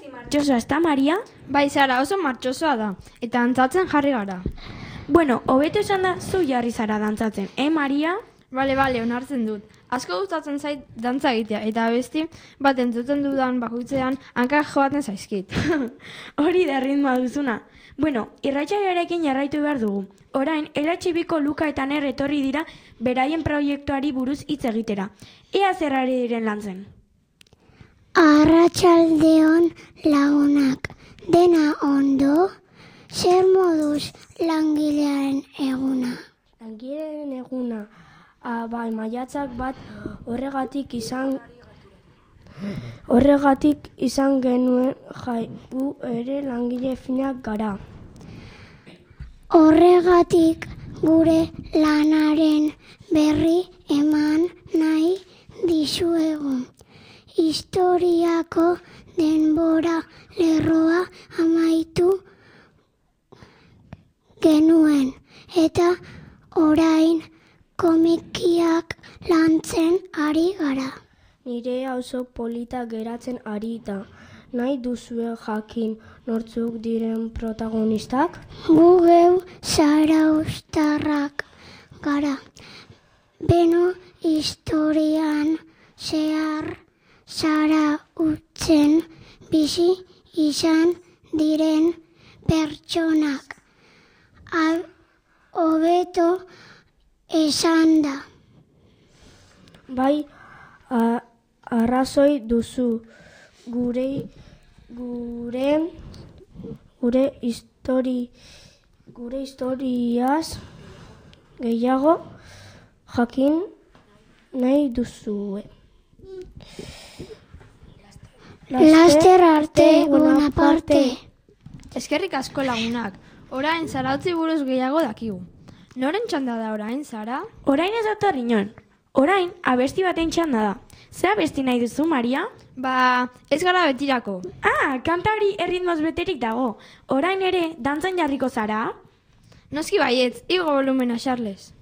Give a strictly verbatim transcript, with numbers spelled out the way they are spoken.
martxosoa, ez da, Maria? Bai, Sara, oso martxosoa da, eta dantzatzen jarri gara. Bueno, hobeto esan da, zu jarri zara dantzatzen, eh, Maria? Bale, bale, onartzen dut. Asko gustatzen zait dantza egitea, eta besti bat entzuten dudan bakoitzean hankak joaten zaizkit. Hori da ritmoa duzuna. Bueno, irratsaioarekin jarraitu behar dugu. Orain, elatxibiko Luka eta Ner etorri dira beraien proiektuari buruz hitz egitera. Ea zer ari diren lan zen. Arratsaldeon lagunak, dena ondo, zer moduz langilearen eguna? Langilearen eguna, ah, bai, maiatzak bat horregatik izan horregatik izan genuen jai, gu ere langile finak gara. Horregatik gure lanaren berri eman nahi dizuegu. Historiako denbora lerroa amaitu genuen eta orain komikiak lantzen ari gara. Nire auzo polita geratzen ari da. Nahi duzue jakin nortzuk diren protagonistak? Gu geu zarauztarrak gara. Beno historian zehar zara utzen bizi izan diren pertsonak. Hobeto esan da. Bai, a, arrazoi duzu. Gure gure gure histori gure historiaz gehiago jakin nahi duzue. Laster arte, Bonaparte. Eskerrik asko lagunak. Orain Zarautzi buruz gehiago dakigu. Noren txanda da orain, Sara? Orain ez dator inon. Orain, abesti baten txanda da. Zer abesti nahi duzu, Maria? Ba, ez gara betirako. Ah, kanta hori erritmoz beterik dago. Orain ere, dantzan jarriko zara? Noski baietz, igo volumena, Charles.